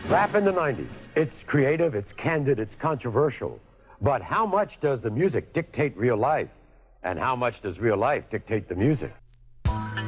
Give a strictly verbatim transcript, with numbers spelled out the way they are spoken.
Rap in the nineties. It's creative, it's candid, it's controversial. But how much does the music dictate real life? And how much does real life dictate the music?